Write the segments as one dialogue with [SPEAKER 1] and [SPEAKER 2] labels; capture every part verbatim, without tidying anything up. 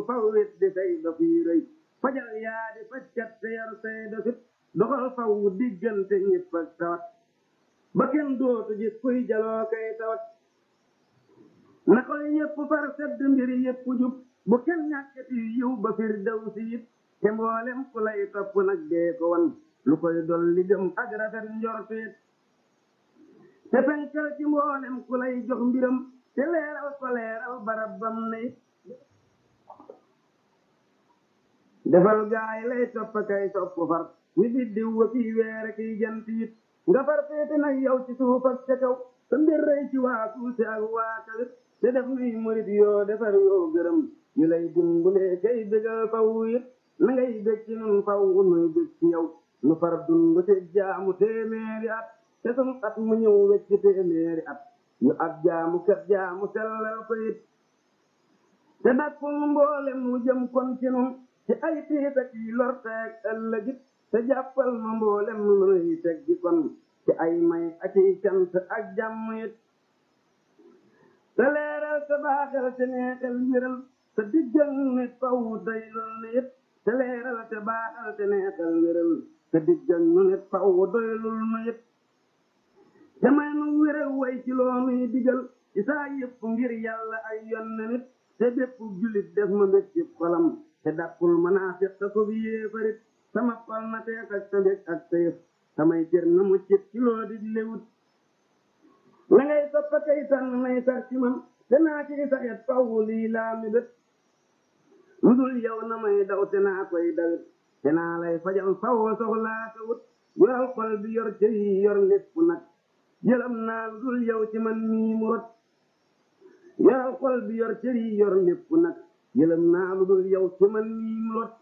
[SPEAKER 1] faw wet di say dof yi rëy fajal yaa di fajkat te yar say dofit doxal faw diggante ñëpp ak tawat ba kenn dootu gis kuy jaloo kay tawat na koy yëpp far sedd mbir yëpp jub bu kenn ñàkkati yiw ba fir daw si it te mboolem ku lay topp nag dee ko wan lu koy dolli gëm ak rafet njorteet te fenkal ci mboolem ku lay jox mbiram te leeral ko leeral barab bam ne it defal gaay lay topp kay topp far ni biddiw wa kii weere kiy jant it nga far féete nag yow ci suuf ak ca kaw sa mbir rëy ci waa suuf si ak waa kawit te def nuy murit yoo defar yoo gërëm ñu lay dimbulee kay bégal faw it na ngay bég ci nun faw nuy bég ci yow nu far dund te jaamu téeméeri at te sunu at mu ñëw wecc téeméeri at ñu ak jaamu kat jaamu sellal ko it te dakkul mboolem mu jëm kon ci nun ci ay tiit ak yi lor teeg ëllëgit te jàppal ma mboolem lu nuy teg ji kon ci ay may ak i cant ak jàmm it te leeral te baaxal te neexal wéral te diggal nit faw doylul nit te leeral te baaxal te neexal wéral te diggal nu nit faw doylul nit te may nu wéral way ci loo nuy digal ci saa yëpp ngir yàlla ay yonne nit te bépp julit def ma mbég ci xolam te dàppul manaafiq te ko bi yéefarit sama xol na tees ak sa mbég ak sa yëf samay cër na mu cit ci loo di lewut la ngay soppa kay tànn nay sax ci man te naa ci saxet faw lii laa mi bét lu dul yow na may daw te naa koy dawit te naa lay fajal faw soxlaa ko wut yoral xol bi yor cër yi yor lépp nag yëlam naa lu dul yow ci man mii mu rot yoral xol bi yor cër yi yor lépp nag yëlam naa lu dul yow ci man mii mu rot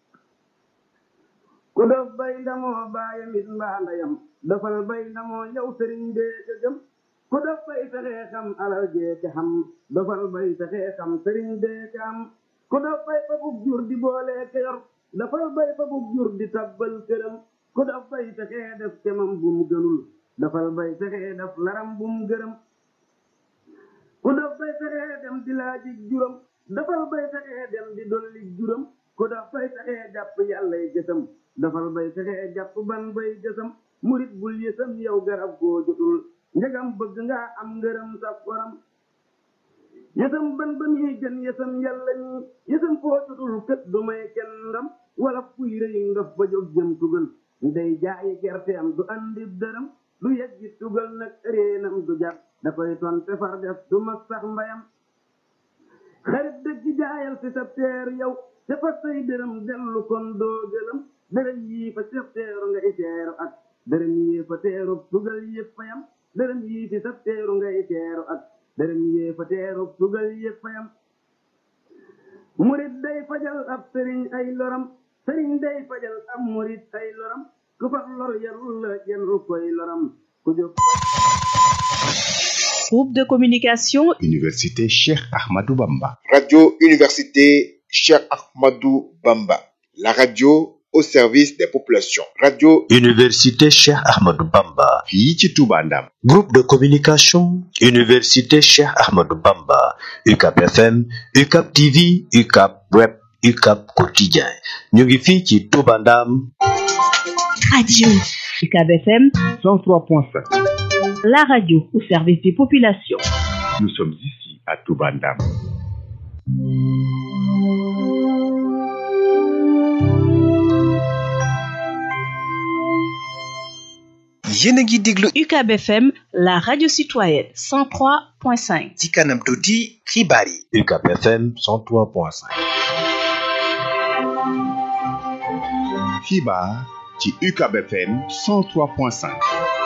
[SPEAKER 1] ku dof bay ndamoo baayam it mbaa ndeyam dofal bay ndamoo yow sëriñ bee ka gëm ku dof bay fexee xam alal jee ka xam dofal bay fexee xam sëriñ bee ka am ku dof bay fa bug jur di boolee ka yor dofal bay fa bug jur di tabbal këram ku dof bay fexee def kemam bu mu gënul dofal bay fexee def laram bu mu gërëm ku dof bay fexee dem di laajig juróom dofal bay fexee dem di dolli juróom ku dof bay fexee jàpp yàllay gësam dafal bay fexee jàpp ban bay gësam murit bul yësam yow garab goo jotul njëgam bëgg nga am ngërëm sa borom yësam ban ban yi gën yësam yàlla ñi yësam foo jotul kët du may kenn ndam wala fuy rëy ndof ba jóg jëm tugal day jaayi gerte am du andi dërëm du yeggi tugal nag réenam du jar da koy tonte far def du mag sax mbayam xarit dëgg jaayal si sa teer yow te fa say dërëm dellu kon doo gëlëm dërëm yii fa sef teeru nga i teeru ak dërëm yii fa teeru tugal yëpp yam dërëm yii fi sef teeru nga i teeru ak dërëm yii fa teeru tugal yëpp yam murit day fajal ab sëriñ ay loram sëriñ day fajal ab murit ay loram ku fa lor yarul la yenru koy loram ku jóg.
[SPEAKER 2] Groupe de communication
[SPEAKER 3] Université Cheikh Ahmadou Bamba.
[SPEAKER 4] Radio Université Cheikh Ahmadou Bamba, la radio au service des populations. Radio
[SPEAKER 5] Université Cheikh Ahmadou Bamba.
[SPEAKER 3] fii ci Touba Ndam.
[SPEAKER 5] Groupe de communication Université Cheikh Ahmadou Bamba. U C A B F M, U C A B T V, U C A B Web, U C A B Quotidien. ñu ngi fii ci Touba Ndam.
[SPEAKER 2] Radio U C A B F M
[SPEAKER 3] cent trois point sept.
[SPEAKER 2] La radio au service des populations.
[SPEAKER 3] Nous sommes ici à Touba Ndam.
[SPEAKER 6] yéen a ngi déglu
[SPEAKER 2] U C A B F M, la radio citoyenne cent trois point cinq.
[SPEAKER 6] ci kanam tuuti xibaar yi.
[SPEAKER 5] U C A B F M cent trois point cinq.
[SPEAKER 3] xibaar ci U C A B F M cent trois point cinq.